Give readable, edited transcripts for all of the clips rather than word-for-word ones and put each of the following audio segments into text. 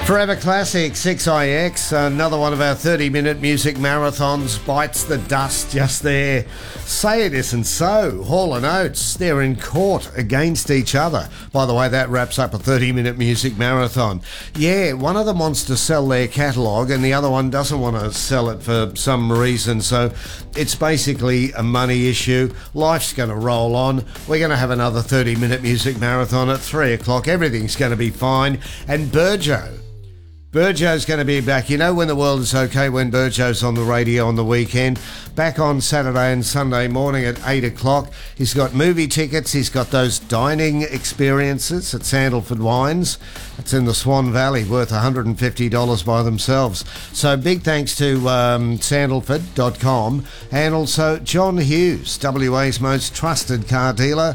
Forever Classic, 6IX, another one of our 30-minute music marathons, bites the dust just there. Say It Isn't So, Hall & Oates, they're in court against each other. By the way, that wraps up a 30-minute music marathon. Yeah, one of them wants to sell their catalogue and the other one doesn't want to sell it for some reason, so it's basically a money issue. Life's going to roll on. We're going to have another 30-minute music marathon at 3 o'clock. Everything's going to be fine. And Burjo's going to be back. You know when the world is okay when Burjo's on the radio on the weekend. Back on Saturday and Sunday morning at 8 o'clock. He's got movie tickets. He's got those dining experiences at Sandalford Wines. It's in the Swan Valley, worth $150 by themselves. So big thanks to sandalford.com and also John Hughes, WA's most trusted car dealer,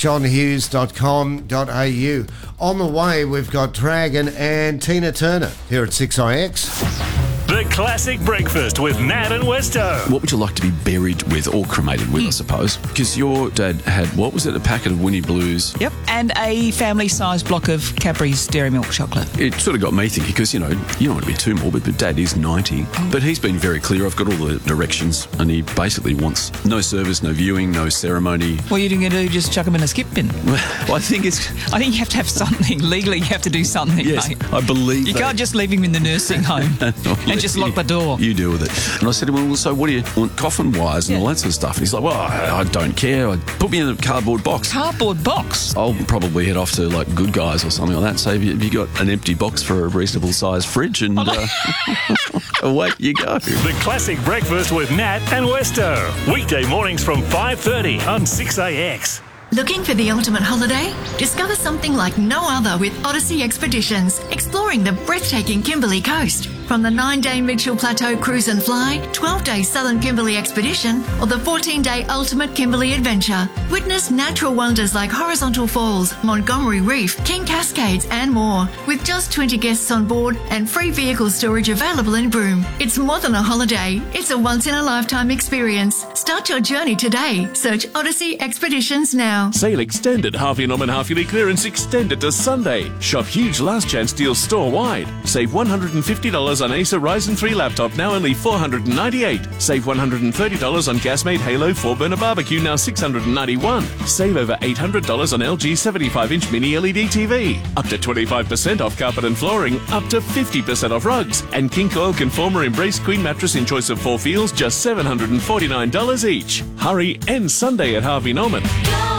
johnhughes.com.au. On the way, we've got Dragon and Tina Turner here at 6IX. The Classic Breakfast with Nat and Westo. What would you like to be buried with or cremated with, I suppose? Because your dad had, what was it, a packet of Winnie Blues? Yep, and a family-sized block of Cadbury's Dairy Milk chocolate. It sort of got me thinking, because, you don't want to be too morbid, but Dad is 90. But he's been very clear. I've got all the directions, and he basically wants no service, no viewing, no ceremony. What are you going to do, just chuck him in a skip bin? Well, I think you have to have something. Legally, you have to do something, yes, mate. I believe you can't just leave him in the nursing home and just lock the door. You deal with it. And I said to him, well, so what do you want, coffin wires and all that sort of stuff? And he's like, well, I don't care. Put me in a cardboard box. Cardboard box? I'll probably head off to, like, Good Guys or something like that. So have you got an empty box for a reasonable sized fridge? And away you go. The Classic Breakfast with Nat and Westo. Weekday mornings from 5:30 on 6AX. Looking for the ultimate holiday? Discover something like no other with Odyssey Expeditions, exploring the breathtaking Kimberley coast. From the 9-day Mitchell Plateau Cruise and Fly, 12-day Southern Kimberley Expedition, or the 14-day Ultimate Kimberley Adventure. Witness natural wonders like Horizontal Falls, Montgomery Reef, King Cascades, and more. With just 20 guests on board and free vehicle storage available in Broome. It's more than a holiday. It's a once-in-a-lifetime experience. Start your journey today. Search Odyssey Expeditions now. Sale extended. Harvey Norman half-yearly clearance extended to Sunday. Shop huge last chance deals store-wide. Save $150 on Acer Ryzen 3 laptop, now only $498. Save $130 on Gasmate Halo 4-burner barbecue, now $691. Save over $800 on LG 75-inch mini LED TV. Up to 25% off carpet and flooring. Up to 50% off rugs. And King Coil Conformer Embrace Queen mattress in choice of 4 feels, just $749 each. Hurry, end Sunday at Harvey Norman.